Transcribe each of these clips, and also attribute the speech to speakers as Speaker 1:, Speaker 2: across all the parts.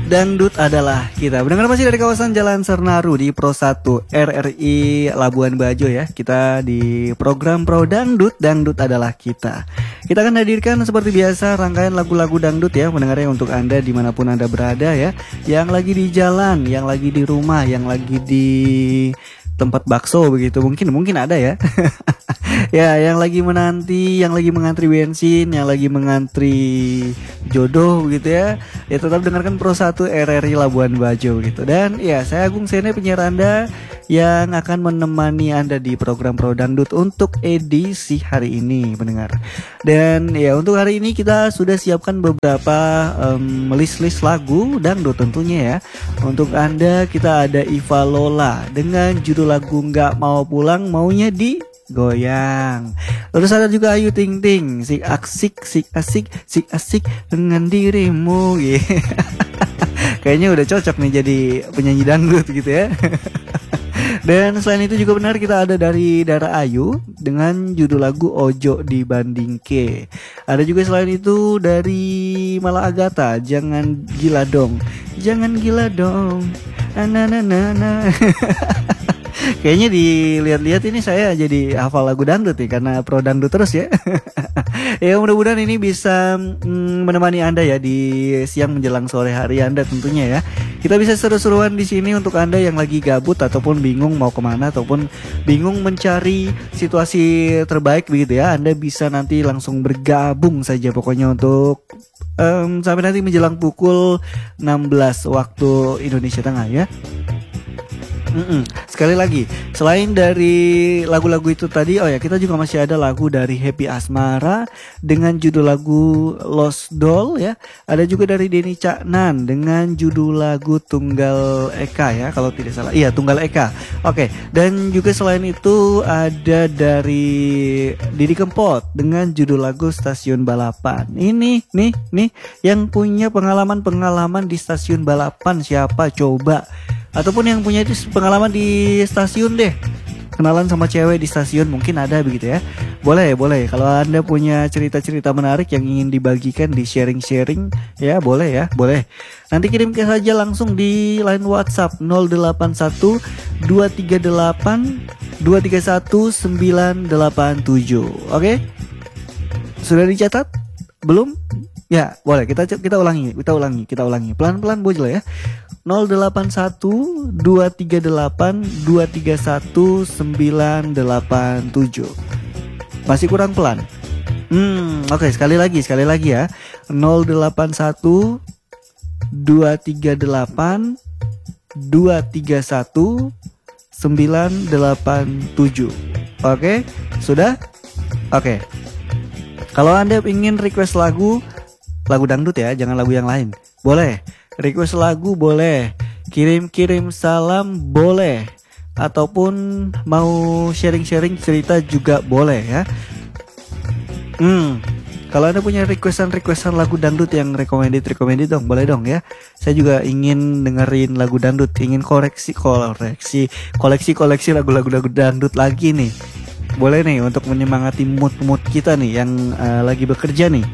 Speaker 1: Dangdut adalah kita. Mendengar masih dari kawasan Jalan Sernaru di Pro 1 RRI Labuan Bajo ya. Kita di program Pro Dangdut, Dangdut adalah kita. Kita akan hadirkan seperti biasa rangkaian lagu-lagu dangdut ya, mendengarnya untuk Anda dimanapun Anda berada ya. Yang lagi di jalan, yang lagi di rumah, yang lagi di tempat bakso begitu, mungkin ada ya. Ya, yang lagi menanti, yang lagi mengantri bensin, yang lagi mengantri jodoh begitu ya. Ya tetap dengarkan Pro 1 RRI Labuan Bajo gitu. Dan ya, saya Agung Sene, penyiar Anda yang akan menemani Anda di program Pro Dangdut untuk edisi hari ini mendengar. Dan ya, untuk hari ini kita sudah siapkan beberapa list-list lagu dangdut tentunya ya. Untuk Anda kita ada Iva Lola dengan judul lagu Nggak Mau Pulang, Maunya Di Goyang. Terus ada juga Ayu Ting Ting, Sik asik dengan dirimu. Kayaknya udah cocok nih jadi penyanyi dangdut gitu ya. Dan selain itu juga benar kita ada dari Dara Ayu dengan judul lagu Ojo Dibandingke. Ada juga selain itu dari Mala Agatha, Jangan Gila Dong. Jangan gila dong. Na. Kayaknya dilihat-lihat ini saya jadi hafal lagu dangdut nih karena pro dangdut terus ya. Ya mudah-mudahan ini bisa menemani Anda ya di siang menjelang sore hari Anda tentunya ya. Kita bisa seru-seruan di sini untuk Anda yang lagi gabut ataupun bingung mau kemana ataupun bingung mencari situasi terbaik begitu ya. Anda bisa nanti langsung bergabung saja pokoknya untuk sampai nanti menjelang pukul 16 waktu Indonesia Tengah ya. Sekali lagi, selain dari lagu-lagu itu tadi, oh ya kita juga masih ada lagu dari Happy Asmara dengan judul lagu Lost Doll ya. Ada juga dari Denny Caknan dengan judul lagu Tunggal Eka ya, kalau tidak salah. Iya, Tunggal Eka. Oke, dan juga selain itu ada dari Didi Kempot dengan judul lagu Stasiun Balapan. Ini nih yang punya pengalaman di stasiun balapan siapa coba? Ataupun yang punya pengalaman di stasiun deh, kenalan sama cewek di stasiun mungkin ada begitu ya. Boleh kalau Anda punya cerita-cerita menarik yang ingin dibagikan, di sharing ya, boleh. Nanti kirim saja langsung di line WhatsApp 081 238 231 987. Oke? Sudah dicatat? Belum? Ya, boleh kita ulangi. Pelan-pelan bojol ya. 081 238 231 987. Masih kurang pelan. Oke, sekali lagi ya. 081 238 231 987. Oke, sudah? Oke. Kalau Anda ingin request lagu dangdut ya, jangan lagu yang lain. Boleh. Request lagu boleh, kirim salam boleh, ataupun mau sharing cerita juga boleh ya. Kalau Anda punya requestan lagu dangdut yang recommended dong, boleh dong ya. Saya juga ingin dengerin lagu dangdut, ingin koleksi lagu-lagu dangdut lagi nih. Boleh nih untuk menyemangati mood kita nih yang lagi bekerja nih.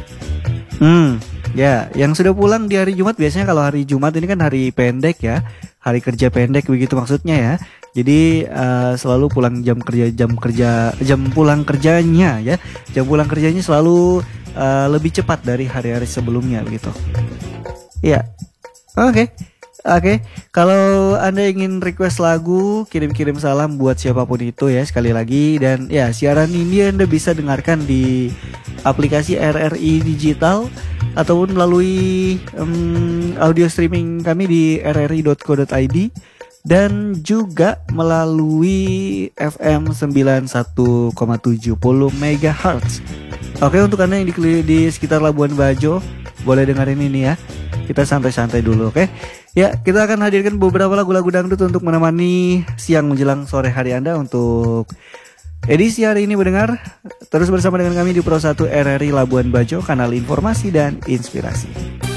Speaker 1: Ya, yang sudah pulang di hari Jumat, biasanya kalau hari Jumat ini kan hari pendek ya, hari kerja pendek begitu maksudnya ya. Jadi selalu pulang jam pulang kerjanya ya. Jam pulang kerjanya selalu lebih cepat dari hari-hari sebelumnya begitu. Ya. Oke. Kalau Anda ingin request lagu, kirim salam buat siapapun itu ya, sekali lagi. Dan ya, siaran ini Anda bisa dengarkan di aplikasi RRI Digital ataupun melalui audio streaming kami di rri.co.id dan juga melalui FM 91,70 MHz. Oke, untuk Anda yang di sekitar Labuan Bajo, boleh dengerin ini ya. Kita santai-santai dulu, oke? Ya, kita akan hadirkan beberapa lagu-lagu dangdut untuk menemani siang menjelang sore hari Anda untuk edisi hari ini mendengar. Terus bersama dengan kami di Pro 1 RRI Labuan Bajo, kanal informasi dan inspirasi.